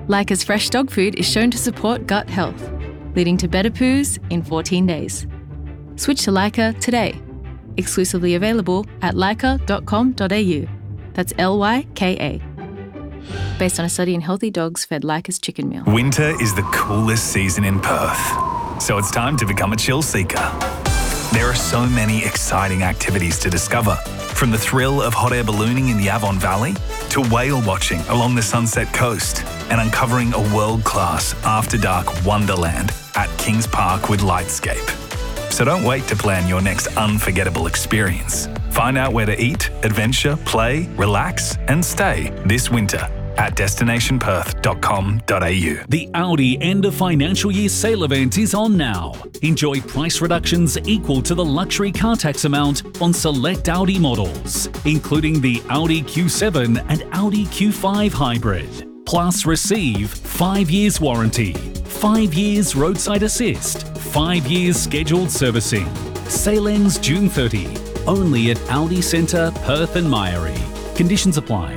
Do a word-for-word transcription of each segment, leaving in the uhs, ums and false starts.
Leica's fresh dog food is shown to support gut health, leading to better poos in fourteen days. Switch to Leica today. Exclusively available at leica dot com dot a u. That's L Y K A. Based on a study in healthy dogs fed Leica's chicken meal. Winter is the coolest season in Perth, so it's time to become a chill seeker. There are so many exciting activities to discover, from the thrill of hot air ballooning in the Avon Valley to whale watching along the Sunset Coast and uncovering a world-class after-dark wonderland at Kings Park with Lightscape. So don't wait to plan your next unforgettable experience. Find out where to eat, adventure, play, relax and stay this winter at destination perth dot com dot a u. The Audi end of financial year sale event is on now. Enjoy price reductions equal to the luxury car tax amount on select Audi models, including the Audi Q seven and Audi Q five Hybrid. Plus receive five years warranty, five years roadside assist, five years scheduled servicing. Sale ends June thirtieth. Only at Audi Centre, Perth and Myrie. Conditions apply.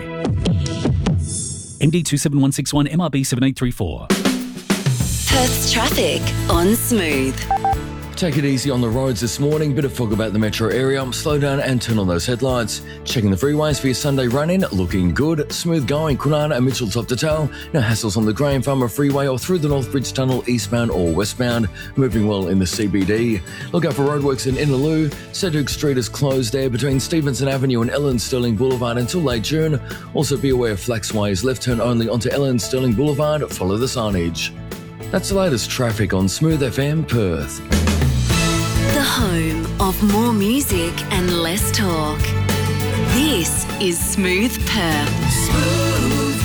M D two seven one six one, M R B seven eight three four. Perth's traffic on Smooth. Take it easy on the roads this morning. Bit of fog about the metro area. Slow down and turn on those headlights. Checking the freeways for your Sunday run-in. Looking good. Smooth going. Kwinana and Mitchell top to tail. No hassles on the Graham Farmer Freeway or through the Northbridge Tunnel eastbound or westbound. Moving well in the C B D. Look out for roadworks in Innaloo. Sedgwick Street is closed there between Stevenson Avenue and Ellen Sterling Boulevard until late June. Also be aware of Flaxways. Left turn only onto Ellen Sterling Boulevard. Follow the signage. That's the latest traffic on Smooth F M Perth. The home of more music and less talk. This is Smooth Perth. Smooth.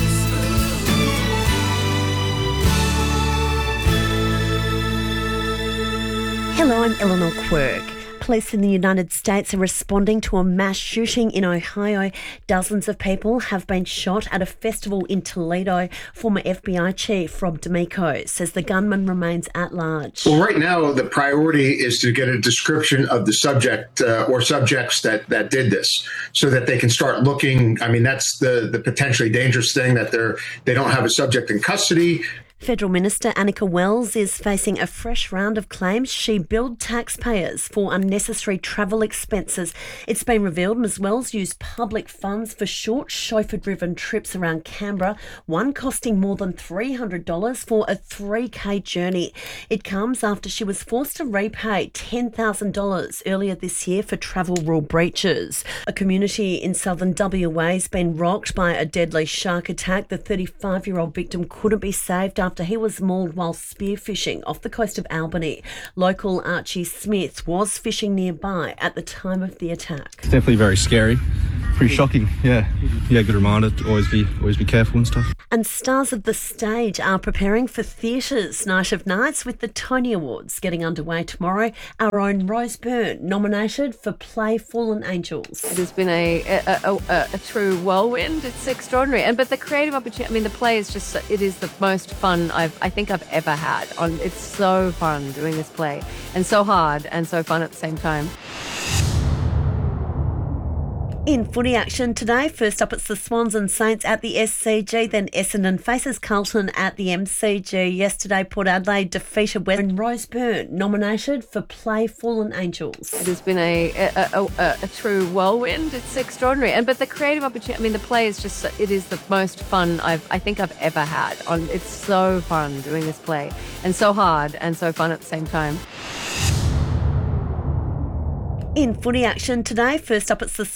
Hello, I'm Eleanor Quirk. Police in the United States are responding to a mass shooting in Ohio. Dozens of people have been shot at a festival in Toledo. Former F B I chief Rob D'Amico says the gunman remains at large. Well, right now, the priority is to get a description of the subject uh, or subjects that, that did this so that they can start looking. I mean, that's the, the potentially dangerous thing, that they're, they don't have a subject in custody. Federal Minister Annika Wells is facing a fresh round of claims she billed taxpayers for unnecessary travel expenses. It's been revealed Miz Wells used public funds for short chauffeur-driven trips around Canberra, one costing more than three hundred dollars for a three K journey. It comes after she was forced to repay ten thousand dollars earlier this year for travel rule breaches. A community in southern W A has been rocked by a deadly shark attack. The thirty-five-year-old victim couldn't be saved after after he was mauled while spearfishing off the coast of Albany. Local Archie Smith was fishing nearby at the time of the attack. It's definitely very scary. Pretty shocking, yeah. Yeah, good reminder to always be always be careful and stuff. And stars of the stage are preparing for theatre's Night of Nights with the Tony Awards getting underway tomorrow. Our own Rose Byrne nominated for play Fallen Angels. It has been a a, a, a, a true whirlwind. It's extraordinary. And but the creative opportunity, I mean, the play is just, it is the most fun I've I think I've ever had. On It's so fun doing this play, and so hard and so fun at the same time. In footy action today, first up it's the Swans and Saints at the S C G, then Essendon faces Carlton at the M C G. Yesterday, Port Adelaide defeated Western. Rose Byrne nominated for play Fallen Angels. It has been a a, a, a, a true whirlwind. It's extraordinary. And but the creative opportunity, I mean, the play is just, it is the most fun I've I think I've ever had. On It's so fun doing this play, and so hard and so fun at the same time. In footy action today, first up it's the